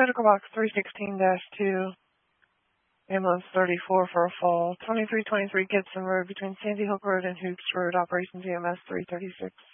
Medical Box 316-2, Ambulance 34 for a fall, 2323 Gibson Road between Sandy Hook Road and Hoops Road, Operations EMS 336.